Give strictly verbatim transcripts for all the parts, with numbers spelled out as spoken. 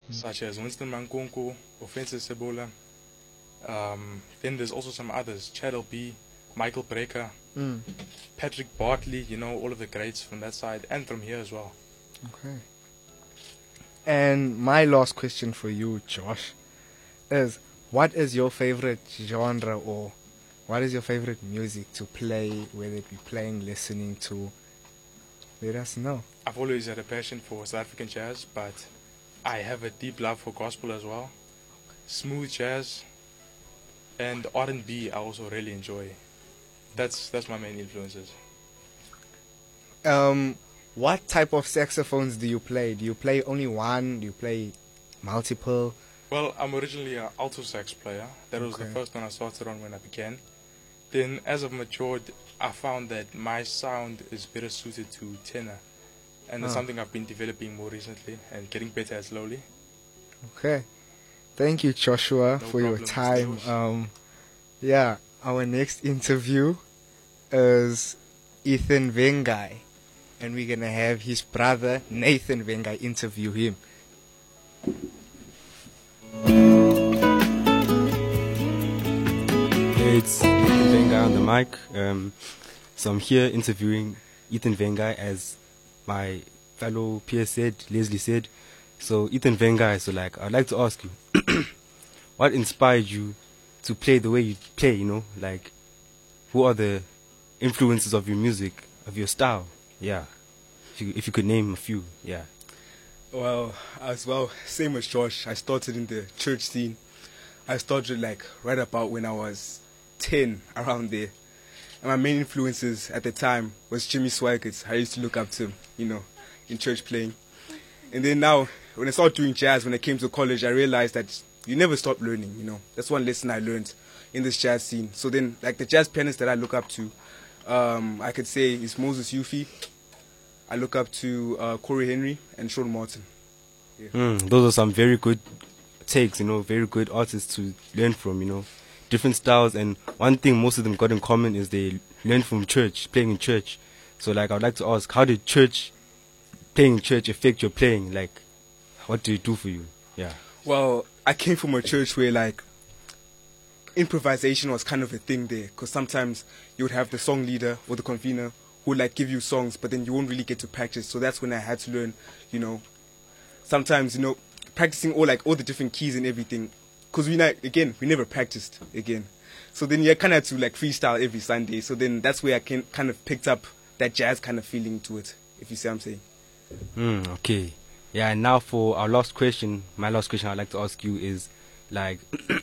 such as Winston Mankunku, Offensive Cebola. Um, then there's also some others, Chad L B, Michael Brecker, Mm. Patrick Bartley, you know, all of the greats from that side and from here as well. Okay. And my last question for you, Josh, is what is your favorite genre, or what is your favorite music to play, whether it be playing, listening to? Let us know. I've always had a passion for South African jazz, but I have a deep love for gospel as well. Smooth jazz and R and B I also really enjoy. That's that's my main influences. Um, what type of saxophones do you play? Do you play only one? Do you play multiple? Well, I'm originally an alto sax player. That was the Okay. first one I started on when I began. Then as I've matured, I found that my sound is better suited to tenor. And it's Ah. something I've been developing more recently and getting better slowly. Okay. Thank you, Joshua, No for your problem, Mister time. Josh. Um, yeah, our next interview is Ethan Vengai, and we're gonna have his brother Nathan Vengai interview him. Hey, it's Ethan Vengai on the mic. Um, so I'm here interviewing Ethan Vengai, as my fellow peer said, Leslie said. So Ethan Vengai, so like, I'd like to ask you, what inspired you to play the way you play, you know? Like, who are the influences of your music, of your style? Yeah. If you, if you could name a few, yeah. Well, as well, same as Josh, I started in the church scene. I started like right about when I was ten, around there. And my main influences at the time was Jimmy Swaggart. I used to look up to him, you know, in church playing. And then now, when I started doing jazz, when I came to college, I realized that you never stop learning, you know. That's one lesson I learned in this jazz scene. So then, like the jazz pianists that I look up to, um, I could say is Moses Yufi. I look up to uh, Corey Henry and Sean Martin. Mm, those are some very good takes, you know, very good artists to learn from, you know. Different styles, and one thing most of them got in common is they learned from church, playing in church. So, like, I'd like to ask, how did church, playing in church affect your playing? Like, what did it do for you? Yeah. Well, I came from a church where, like, improvisation was kind of a thing there, because sometimes you would have the song leader or the convener who would, like, give you songs, but then you won't really get to practice. So that's when I had to learn, you know, sometimes, you know, practicing all, like, all the different keys and everything, because we, not, again, we never practiced, again. So then you kind of had to, like, freestyle every Sunday. So then that's where I can, kind of picked up that jazz kind of feeling to it, if you see what I'm saying. Mm, okay. Yeah, and now for our last question, my last question I'd like to ask you is, like,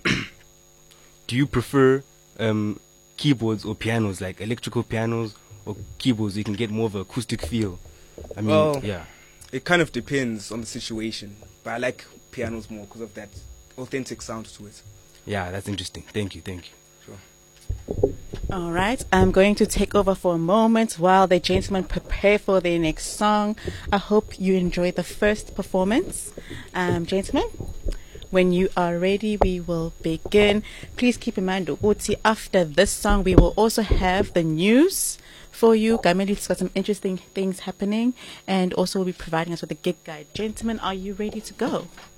do you prefer um, keyboards or pianos, like electrical pianos or keyboards, you can get more of an acoustic feel? I mean, Well, yeah. It kind of depends on the situation, but I like pianos more because of that authentic sound to it. Yeah, that's interesting. Thank you, thank you. Sure. All right, I'm going to take over for a moment while the gentlemen prepare for their next song. I hope you enjoyed the first performance. Um, gentlemen, when you are ready, we will begin. Please keep in mind, Uti, after this song, we will also have the news for you. Gameli's got some interesting things happening, and also will be providing us with a gig guide. Gentlemen, are you ready to go?